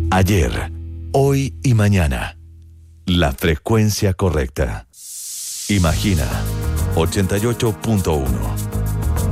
Ayer, hoy y mañana. La frecuencia correcta. Imagina 88.1.